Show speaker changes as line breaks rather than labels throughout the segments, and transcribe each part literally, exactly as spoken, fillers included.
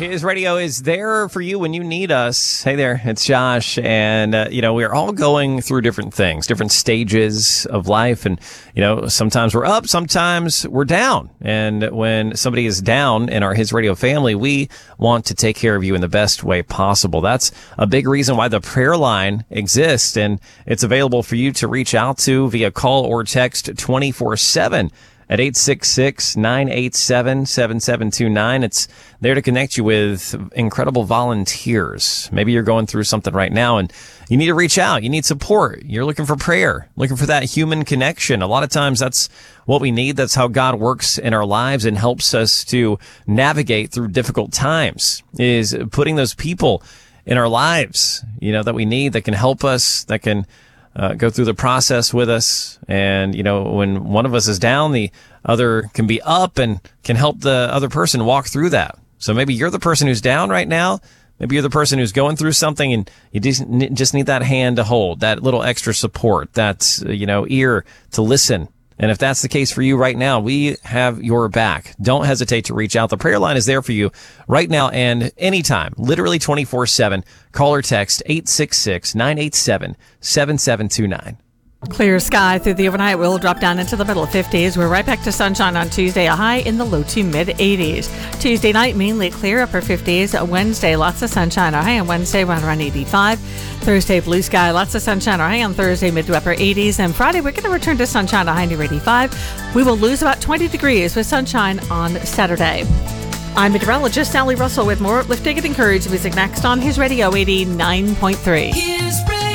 His Radio is there for you when you need us. Hey there, it's Josh. And, uh, you know, we're all going through different things, different stages of life. And, you know, sometimes we're up, sometimes we're down. And when somebody is down in our His Radio family, we want to take care of you in the best way possible. That's a big reason why the prayer line exists. And it's available for you to reach out to via call or text twenty-four seven. At eight six six, nine eight seven, seven seven two nine. It's there to connect you with incredible volunteers. Maybe you're going through something right now and you need to reach out. You need support. You're looking for prayer, looking for that human connection. A lot of times that's what we need. That's how God works in our lives and helps us to navigate through difficult times, is putting those people in our lives, you know, that we need, that can help us, that can Uh, go through the process with us. And, you know, when one of us is down, the other can be up and can help the other person walk through that. So maybe you're the person who's down right now. Maybe you're the person who's going through something and you just need that hand to hold, that little extra support, that, you know, ear to listen. And if that's the case for you right now, we have your back. Don't hesitate to reach out. The prayer line is there for you right now and anytime, literally twenty-four seven. Call or text eight six six, nine eight seven, seven seven two nine.
Clear sky through the overnight. We'll drop down into the middle fifties. We're right back to sunshine on Tuesday, a high in the low to mid eighties. Tuesday night, mainly clear, upper fifties. Wednesday, lots of sunshine. Our high on Wednesday, around around eighty-five. Thursday, blue sky, lots of sunshine. Our high on Thursday, mid to upper eighties. And Friday, we're going to return to sunshine, a high near eighty-five. We will lose about twenty degrees with sunshine on Saturday. I'm meteorologist Sally Russell with more uplifting and encouraging music next on His Radio eighty-nine point three.
His Radio.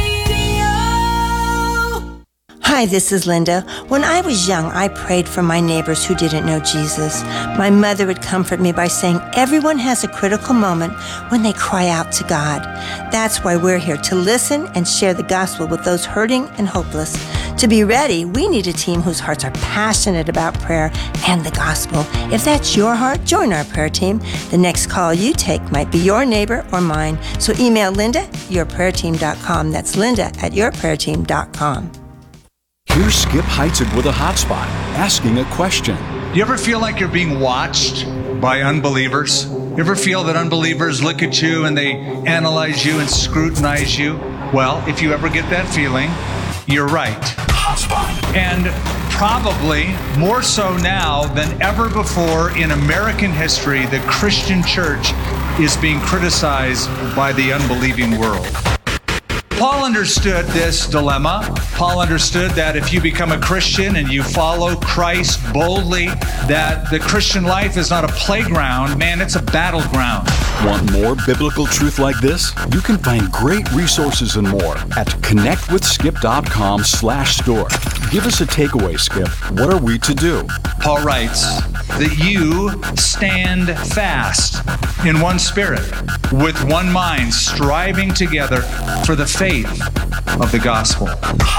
Hi, this is Linda. When I was young, I prayed for my neighbors who didn't know Jesus. My mother would comfort me by saying everyone has a critical moment when they cry out to God. That's why we're here, to listen and share the gospel with those hurting and hopeless. To be ready, we need a team whose hearts are passionate about prayer and the gospel. If that's your heart, join our prayer team. The next call you take might be your neighbor or mine. So email Linda at your prayer team dot com. That's Linda at your prayer team dot com.
Here's Skip Heitzig with a hotspot, asking a question.
You ever feel like you're being watched by unbelievers? You ever feel that unbelievers look at you and they analyze you and scrutinize you? Well, if you ever get that feeling, you're right.
Hotspot.
And probably more so now than ever before in American history, the Christian church is being criticized by the unbelieving world. Paul understood this dilemma. Paul understood that if you become a Christian and you follow Christ boldly, that the Christian life is not a playground, man, it's a battleground.
Want more biblical truth like this? You can find great resources and more at connect with skip dot com slash store. Give us a takeaway, Skip. What are we to do?
Paul writes that you stand fast in one spirit, with one mind, striving together for the faith of the gospel.